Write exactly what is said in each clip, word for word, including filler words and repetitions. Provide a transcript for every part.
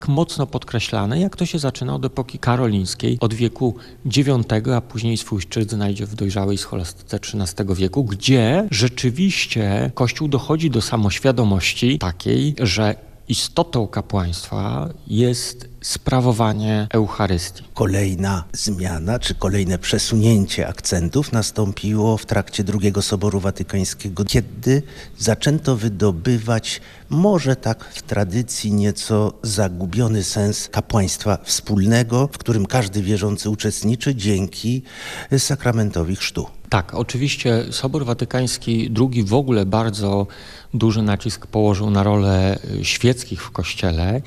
mocno podkreślane, jak to się zaczyna od epoki karolińskiej, od wieku dziewiątego, a później swój szczyt znajdzie w dojrzałej scholastyce trzynastego wieku, gdzie rzeczywiście Kościół dochodzi do samoświadomości takiej, że istotą kapłaństwa jest sprawowanie Eucharystii. Kolejna zmiana, czy kolejne przesunięcie akcentów nastąpiło w trakcie drugiego Soboru Watykańskiego, kiedy zaczęto wydobywać, może tak w tradycji nieco zagubiony sens kapłaństwa wspólnego, w którym każdy wierzący uczestniczy dzięki sakramentowi chrztu. Tak, oczywiście Sobór Watykański drugi w ogóle bardzo duży nacisk położył na rolę świeckich w Kościele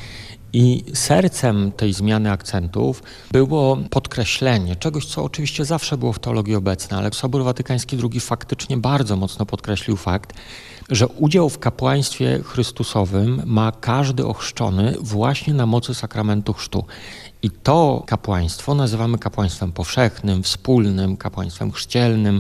i sercem tej zmiany akcentów było podkreślenie czegoś, co oczywiście zawsze było w teologii obecne, ale Sobór Watykański drugi faktycznie bardzo mocno podkreślił fakt, że udział w kapłaństwie Chrystusowym ma każdy ochrzczony właśnie na mocy sakramentu chrztu. I to kapłaństwo nazywamy kapłaństwem powszechnym, wspólnym, kapłaństwem chrzcielnym.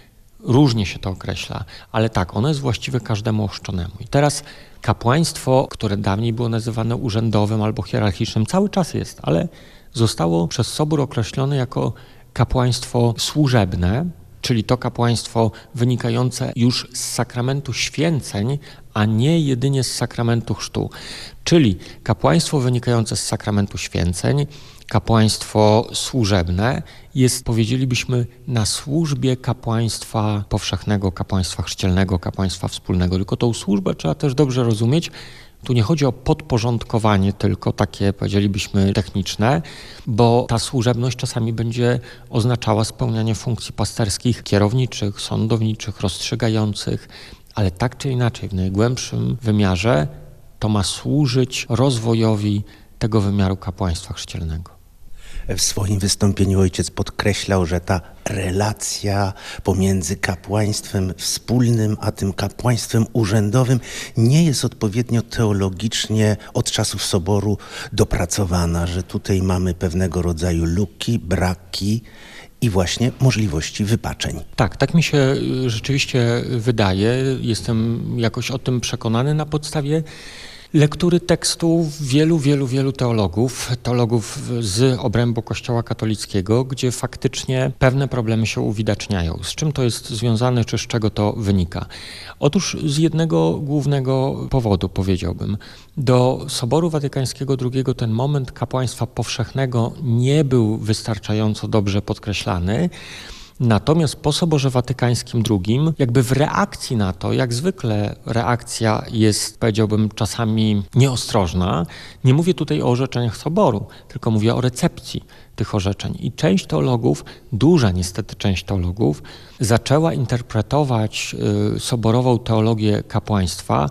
Różnie się to określa, ale tak, ono jest właściwe każdemu ochrzczonemu. I teraz kapłaństwo, które dawniej było nazywane urzędowym albo hierarchicznym, cały czas jest, ale zostało przez Sobór określone jako kapłaństwo służebne, czyli to kapłaństwo wynikające już z sakramentu święceń, a nie jedynie z sakramentu chrztu. Czyli kapłaństwo wynikające z sakramentu święceń, kapłaństwo służebne jest, powiedzielibyśmy, na służbie kapłaństwa powszechnego, kapłaństwa chrzcielnego, kapłaństwa wspólnego. Tylko tą służbę trzeba też dobrze rozumieć. Tu nie chodzi o podporządkowanie tylko takie, powiedzielibyśmy, techniczne, bo ta służebność czasami będzie oznaczała spełnianie funkcji pasterskich, kierowniczych, sądowniczych, rozstrzygających, ale tak czy inaczej w najgłębszym wymiarze to ma służyć rozwojowi tego wymiaru kapłaństwa chrzcielnego. W swoim wystąpieniu ojciec podkreślał, że ta relacja pomiędzy kapłaństwem wspólnym a tym kapłaństwem urzędowym nie jest odpowiednio teologicznie od czasów Soboru dopracowana, że tutaj mamy pewnego rodzaju luki, braki i właśnie możliwości wypaczeń. Tak, tak mi się rzeczywiście wydaje. Jestem jakoś o tym przekonany na podstawie lektury tekstów wielu, wielu, wielu teologów, teologów z obrębu Kościoła katolickiego, gdzie faktycznie pewne problemy się uwidaczniają. Z czym to jest związane, czy z czego to wynika? Otóż z jednego głównego powodu, powiedziałbym. Do Soboru Watykańskiego drugiego ten moment kapłaństwa powszechnego nie był wystarczająco dobrze podkreślany. Natomiast po Soborze Watykańskim drugim, jakby w reakcji na to, jak zwykle reakcja jest, powiedziałbym, czasami nieostrożna, nie mówię tutaj o orzeczeniach Soboru, tylko mówię o recepcji tych orzeczeń. I część teologów, duża niestety część teologów, zaczęła interpretować y, soborową teologię kapłaństwa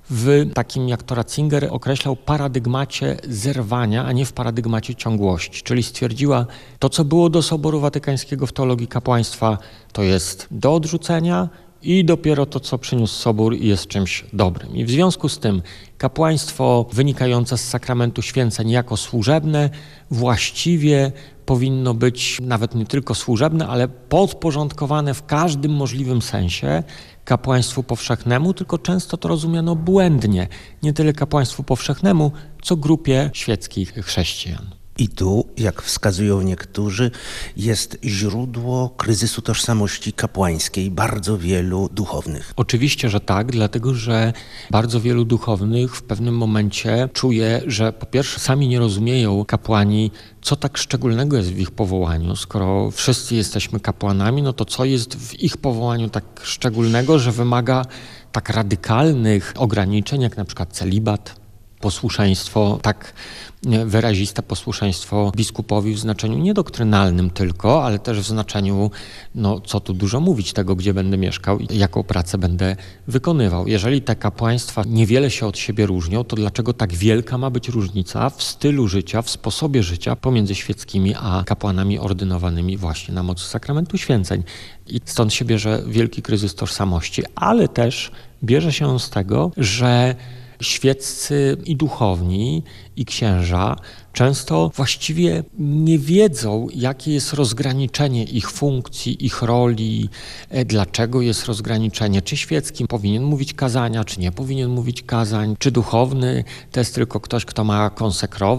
w takim, jak to Ratzinger określał, paradygmacie zerwania, a nie w paradygmacie ciągłości. Czyli stwierdziła, to co było do Soboru Watykańskiego w teologii kapłaństwa, to jest do odrzucenia i dopiero to, co przyniósł Sobór, jest czymś dobrym. I w związku z tym kapłaństwo wynikające z sakramentu święceń jako służebne właściwie powinno być nawet nie tylko służebne, ale podporządkowane w każdym możliwym sensie kapłaństwu powszechnemu, tylko często to rozumiano błędnie. Nie tyle kapłaństwu powszechnemu, co grupie świeckich chrześcijan. I tu, jak wskazują niektórzy, jest źródło kryzysu tożsamości kapłańskiej bardzo wielu duchownych. Oczywiście, że tak, dlatego że bardzo wielu duchownych w pewnym momencie czuje, że po pierwsze sami nie rozumieją kapłani, co tak szczególnego jest w ich powołaniu. Skoro wszyscy jesteśmy kapłanami, no to co jest w ich powołaniu tak szczególnego, że wymaga tak radykalnych ograniczeń, jak na przykład celibat, posłuszeństwo, tak wyraziste posłuszeństwo biskupowi w znaczeniu nie doktrynalnym tylko, ale też w znaczeniu, no co tu dużo mówić, tego, gdzie będę mieszkał i jaką pracę będę wykonywał. Jeżeli te kapłaństwa niewiele się od siebie różnią, to dlaczego tak wielka ma być różnica w stylu życia, w sposobie życia pomiędzy świeckimi a kapłanami ordynowanymi właśnie na mocy sakramentu święceń? I stąd się bierze wielki kryzys tożsamości, ale też bierze się on z tego, że świeccy i duchowni, i księża często właściwie nie wiedzą, jakie jest rozgraniczenie ich funkcji, ich roli, dlaczego jest rozgraniczenie, czy świecki powinien mówić kazania, czy nie powinien mówić kazań, czy duchowny to jest tylko ktoś, kto ma konsekrować,